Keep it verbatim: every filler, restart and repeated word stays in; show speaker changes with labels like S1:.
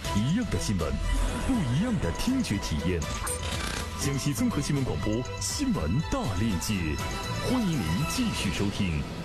S1: 一样的新闻，不一样的听觉体验。江西综合新闻广播新闻大链接，欢迎您继续收听。